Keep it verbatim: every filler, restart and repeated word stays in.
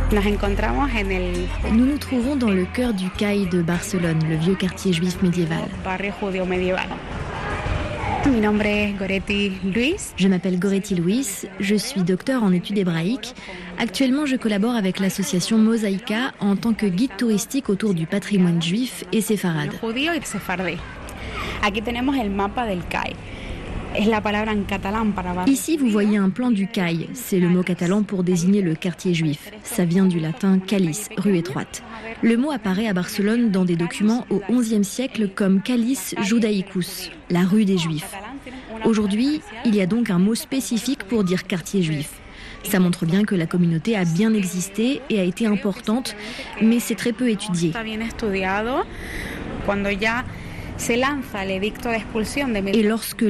Nous nous trouvons dans le cœur du Cai de Barcelone, le vieux quartier juif médiéval. Je m'appelle Goretti Luis, je suis docteur en études hébraïques. Actuellement, je collabore avec l'association Mosaïka en tant que guide touristique autour du patrimoine juif et séfarade. Ici, vous voyez un plan du Cai, c'est le mot catalan pour désigner le quartier juif. Ça vient du latin calis, rue étroite. Le mot apparaît à Barcelone dans des documents au onzième siècle comme Calis Judaicus, la rue des Juifs. Aujourd'hui, il y a donc un mot spécifique pour dire quartier juif. Ça montre bien que la communauté a bien existé et a été importante, mais c'est très peu étudié. Et lorsque